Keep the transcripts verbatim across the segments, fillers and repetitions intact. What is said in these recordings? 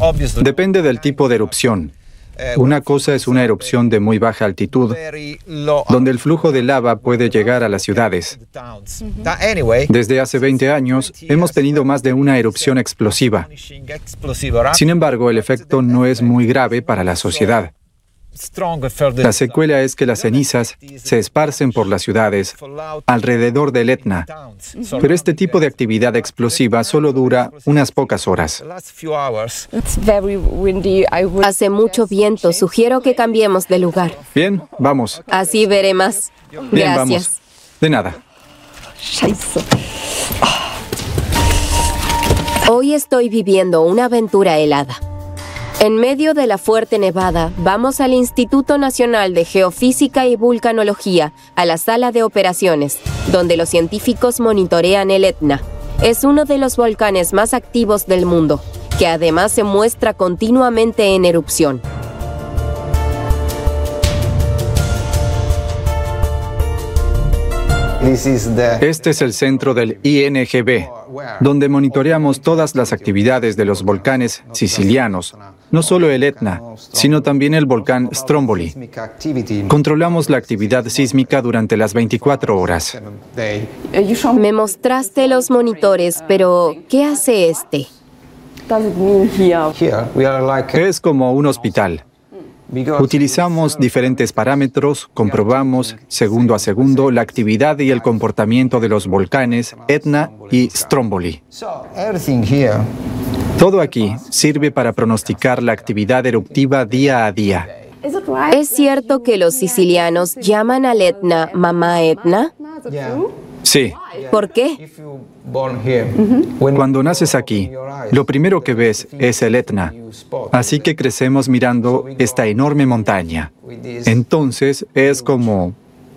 Depende del tipo de erupción. Una cosa es una erupción de muy baja altitud, donde el flujo de lava puede llegar a las ciudades. Desde hace veinte años, hemos tenido más de una erupción explosiva. Sin embargo, el efecto no es muy grave para la sociedad. La secuela es que las cenizas se esparcen por las ciudades alrededor del Etna, pero este tipo de actividad explosiva solo dura unas pocas horas. Hace mucho viento, sugiero que cambiemos de lugar. Bien, vamos. Así veré más. Bien, Gracias. vamos. De nada. Hoy estoy viviendo una aventura helada. En medio de la fuerte nevada, vamos al Instituto Nacional de Geofísica y Vulcanología, a la sala de operaciones, donde los científicos monitorean el Etna. Es uno de los volcanes más activos del mundo, que además se muestra continuamente en erupción. Este es el centro del I N G B, donde monitoreamos todas las actividades de los volcanes sicilianos, no solo el Etna, sino también el volcán Stromboli. Controlamos la actividad sísmica durante las veinticuatro horas. Me mostraste los monitores, pero ¿qué hace este? Es como un hospital. Utilizamos diferentes parámetros, comprobamos segundo a segundo la actividad y el comportamiento de los volcanes Etna y Stromboli. Todo aquí sirve para pronosticar la actividad eruptiva día a día. ¿Es cierto que los sicilianos llaman al Etna Mamá Etna? Sí. ¿Por qué? Cuando naces aquí, lo primero que ves es el Etna. Así que crecemos mirando esta enorme montaña. Entonces es como...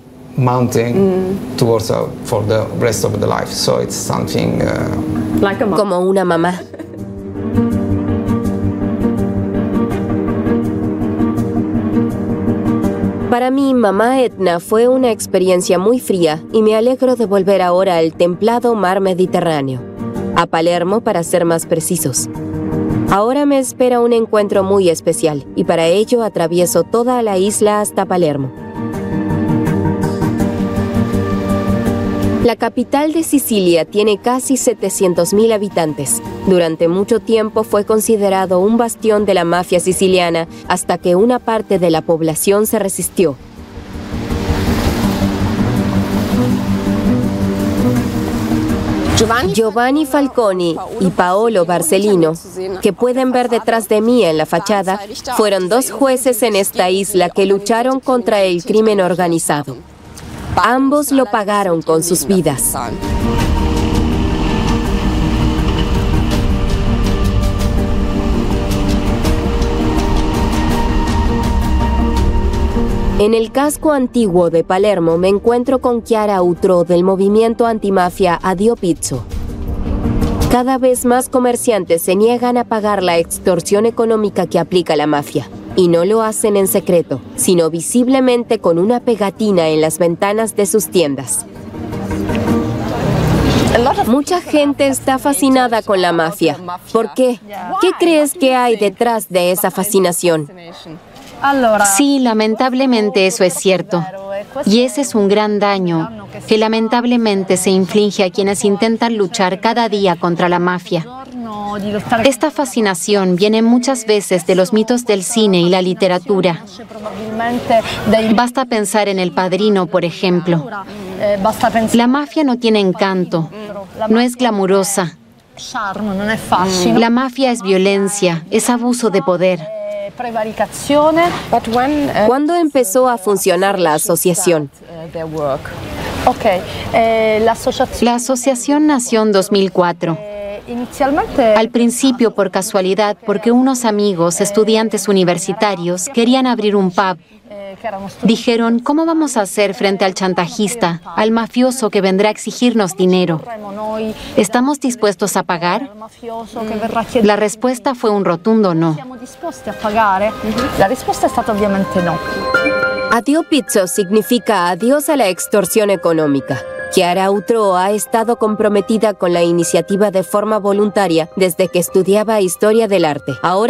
Como una mamá. Para mí, Mamá Etna fue una experiencia muy fría y me alegro de volver ahora al templado mar Mediterráneo, a Palermo para ser más precisos. Ahora me espera un encuentro muy especial y para ello atravieso toda la isla hasta Palermo. La capital de Sicilia tiene casi setecientos mil habitantes. Durante mucho tiempo fue considerado un bastión de la mafia siciliana hasta que una parte de la población se resistió. Giovanni Falconi y Paolo Borsellino, que pueden ver detrás de mí en la fachada, fueron dos jueces en esta isla que lucharon contra el crimen organizado. Ambos lo pagaron con sus vidas. En el casco antiguo de Palermo me encuentro con Chiara Outreau del movimiento antimafia Addio Pizzo. Cada vez más comerciantes se niegan a pagar la extorsión económica que aplica la mafia. Y no lo hacen en secreto, sino visiblemente con una pegatina en las ventanas de sus tiendas. Mucha gente está fascinada con la mafia. ¿Por qué? ¿Qué crees que hay detrás de esa fascinación? Sí, lamentablemente eso es cierto. Y ese es un gran daño que lamentablemente se inflige a quienes intentan luchar cada día contra la mafia. Esta fascinación viene muchas veces de los mitos del cine y la literatura. Basta pensar en El Padrino, por ejemplo. La mafia no tiene encanto, no es glamurosa. La mafia es violencia, es abuso de poder. ¿Cuándo empezó a funcionar la asociación? La asociación nació en dos mil cuatro. Al principio, por casualidad, porque unos amigos, estudiantes universitarios, querían abrir un pub. Dijeron, ¿cómo vamos a hacer frente al chantajista, al mafioso que vendrá a exigirnos dinero? ¿Estamos dispuestos a pagar? La respuesta fue un rotundo no. La risposta è stata ovviamente no. Addio Pizzo significa adiós a la extorsión económica. Chiara Outreau ha estado comprometida con la iniciativa de forma voluntaria desde que estudiaba historia del arte. Ahora